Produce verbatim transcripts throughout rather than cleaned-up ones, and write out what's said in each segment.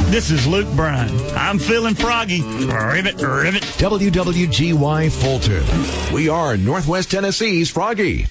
This is Luke Bryan. I'm feeling froggy. Ribbit, ribbit. W W G Y Fulton. We are Northwest Tennessee's Froggy.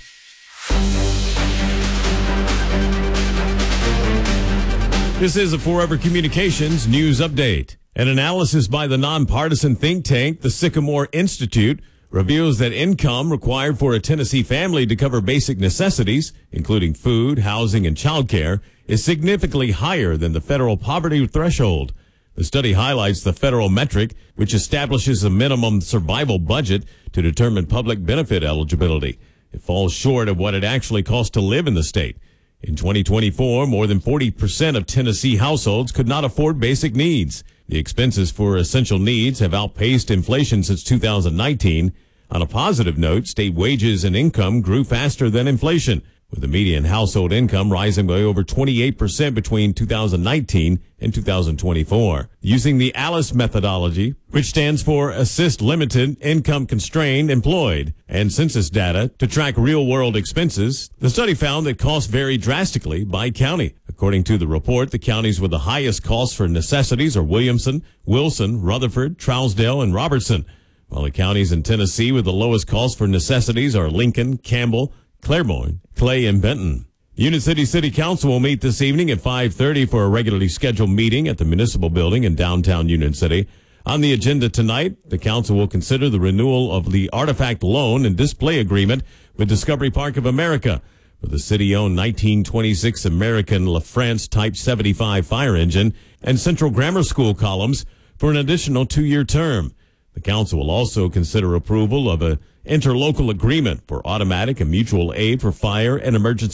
This is a Forever Communications news update. An analysis by the nonpartisan think tank, the Sycamore Institute, reveals that income required for a Tennessee family to cover basic necessities, including food, housing, and childcare, is significantly higher than the federal poverty threshold. The study highlights the federal metric, which establishes a minimum survival budget to determine public benefit eligibility. It falls short of what it actually costs to live in the state. In twenty twenty-four, more than forty percent of Tennessee households could not afford basic needs. The expenses for essential needs have outpaced inflation since two thousand nineteen. On a positive note, state wages and income grew faster than inflation, with the median household income rising by over twenty-eight percent between two thousand nineteen and two thousand twenty-four. Using the ALICE methodology, which stands for Assist Limited Income Constrained Employed, and census data to track real-world expenses, the study found that costs vary drastically by county. According to the report, the counties with the highest costs for necessities are Williamson, Wilson, Rutherford, Trousdale, and Robertson, while the counties in Tennessee with the lowest costs for necessities are Lincoln, Campbell, Claiborne, Clay, and Benton. Union City City Council will meet this evening at five thirty for a regularly scheduled meeting at the Municipal Building in downtown Union City. On the agenda tonight, the council will consider the renewal of the Artifact Loan and Display Agreement with Discovery Park of America for the city-owned nineteen twenty-six American LaFrance Type seventy-five fire engine and Central Grammar School columns for an additional two-year term. The council will also consider approval of an interlocal agreement for automatic and mutual aid for fire and emergency